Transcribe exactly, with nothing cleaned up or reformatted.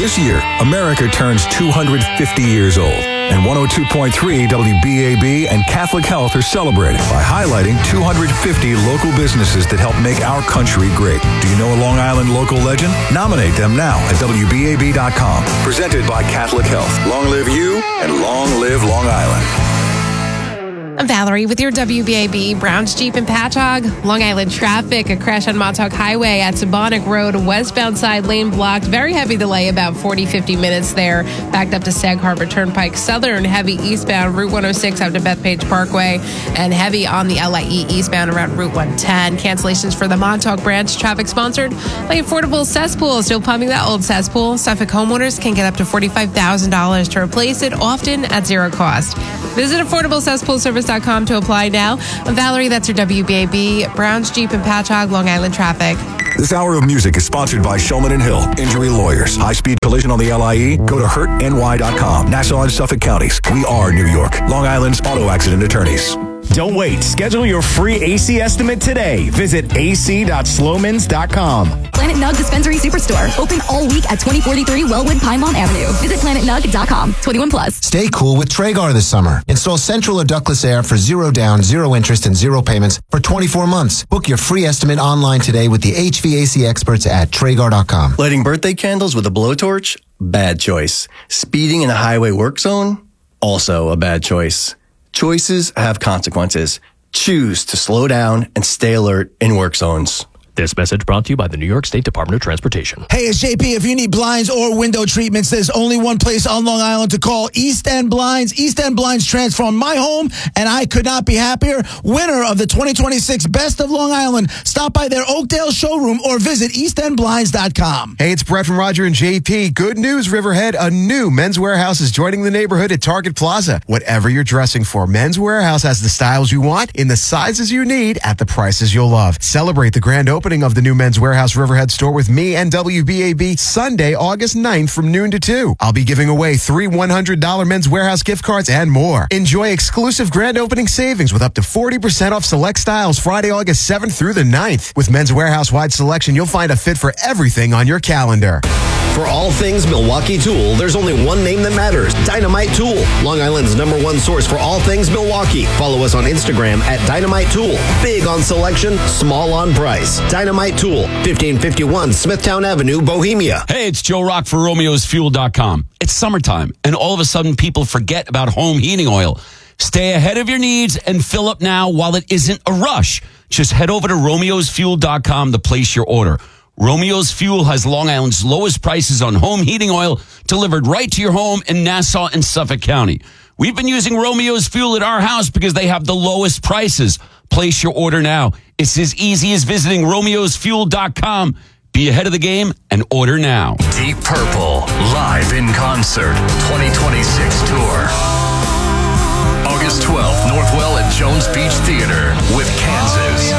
This year, America turns two hundred fifty years old, and one oh two point three W B A B and Catholic Health are celebrating by highlighting two hundred fifty local businesses that help make our country great. Do you know a Long Island local legend? Nominate them now at W B A B dot com. Presented by Catholic Health. Long live you, and long live Long Island. I'm Valerie with your W B A B Browns Jeep and Patchogue. Long Island traffic, a crash on Montauk Highway at Sabonic Road, westbound side lane blocked. Very heavy delay, about forty, fifty minutes there. Backed up to Sag Harbor Turnpike. Southern heavy eastbound Route one oh six out to Bethpage Parkway. And heavy on the L I E eastbound around Route one ten. Cancellations for the Montauk branch. Traffic sponsored by Affordable Cesspool. Still pumping that old cesspool. Suffolk homeowners can get up to forty-five thousand dollars to replace it, often at zero cost. Visit affordable cesspool service dot com to apply now. I'm Valerie, that's your W B A B, Browns Jeep and Patchogue, Long Island traffic. This hour of music is sponsored by Shulman and Hill, Injury Lawyers. High-speed collision on the L I E? Go to hurt N Y dot com. Nassau and Suffolk counties. We are New York. Long Island's auto accident attorneys. Don't wait. Schedule your free A C estimate today. Visit A C dot slomans dot com. Planet Nug Dispensary Superstore. Open all week at twenty forty-three Wellwood Pinemont Avenue. Visit planet nug dot com. twenty-one plus. Stay cool with Traegar this summer. Install central or ductless air for zero down, zero interest, and zero payments for twenty-four months. Book your free estimate online today with the H V A C experts at Traegar dot com. Lighting birthday candles with a blowtorch? Bad choice. Speeding in a highway work zone? Also a bad choice. Choices have consequences. Choose to slow down and stay alert in work zones. This message brought to you by the New York State Department of Transportation. Hey, it's J P. If you need blinds or window treatments, there's only one place on Long Island to call: East End Blinds. East End Blinds transformed my home, and I could not be happier. Winner of the twenty twenty-six Best of Long Island. Stop by their Oakdale showroom or visit east end blinds dot com. Hey, it's Brett from Roger and J P. Good news, Riverhead. A new Men's Warehouse is joining the neighborhood at Target Plaza. Whatever you're dressing for, Men's Warehouse has the styles you want in the sizes you need at the prices you'll love. Celebrate the grand opening of the new Men's Warehouse Riverhead store with me and W B A B Sunday, August ninth from noon to two. I'll be giving away three one hundred dollars Men's Warehouse gift cards and more. Enjoy exclusive grand opening savings with up to forty percent off select styles Friday, August seventh through the ninth. With Men's Warehouse wide selection, you'll find a fit for everything on your calendar. For all things Milwaukee Tool, there's only one name that matters: Dynamite Tool. Long Island's number one source for all things Milwaukee. Follow us on Instagram at Dynamite Tool. Big on selection, small on price. Dynamite Tool, fifteen fifty-one Smithtown Avenue, Bohemia. Hey, it's Joe Rock for Romeos Fuel dot com. It's summertime, and all of a sudden people forget about home heating oil. Stay ahead of your needs and fill up now while it isn't a rush. Just head over to Romeos Fuel dot com to place your order. Romeo's Fuel has Long Island's lowest prices on home heating oil delivered right to your home in Nassau and Suffolk County. We've been using Romeo's Fuel at our house because they have the lowest prices. Place your order now. It's as easy as visiting Romeos Fuel dot com. Be ahead of the game and order now. Deep Purple, live in concert, twenty twenty-six tour. August twelfth, Northwell at Jones Beach Theater with Kansas.